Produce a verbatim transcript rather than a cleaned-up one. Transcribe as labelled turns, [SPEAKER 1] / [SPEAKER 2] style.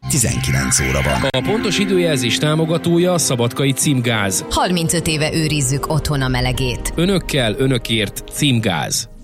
[SPEAKER 1] tizenkilenc óra van.
[SPEAKER 2] A pontos időjelzés támogatója a Szabadkai Címgáz.
[SPEAKER 3] harmincöt éve őrizzük otthon a melegét.
[SPEAKER 2] Önökkel, önökért Címgáz.